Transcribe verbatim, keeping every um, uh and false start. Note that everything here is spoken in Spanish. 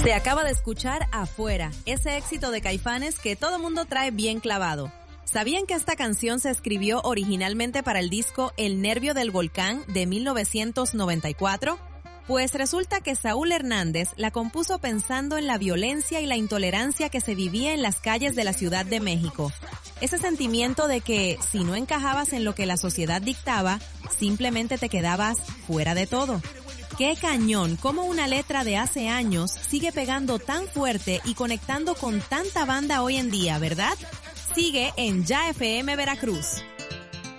Se acaba de escuchar Afuera, ese éxito de Caifanes que todo mundo trae bien clavado. ¿Sabían que esta canción se escribió originalmente para el disco El Nervio del Volcán de mil novecientos noventa y cuatro? Pues resulta que Saúl Hernández la compuso pensando en la violencia y la intolerancia que se vivía en las calles de la Ciudad de México. Ese sentimiento de que, si no encajabas en lo que la sociedad dictaba, simplemente te quedabas fuera de todo. ¡Qué cañón! Cómo una letra de hace años sigue pegando tan fuerte y conectando con tanta banda hoy en día, ¿verdad? Sigue en Ya F M Veracruz.